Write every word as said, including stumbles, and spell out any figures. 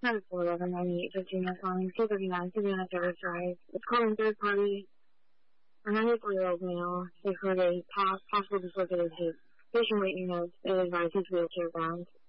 ten four eleven ninety-eight Virginia, calling two thirty-nine Savannah Service Drive. It's calling third party. A ninety-four-year-old male. They've heard a pos- possible dislocated hip. Patient waiting notes. It is advised he's wheelchair bound.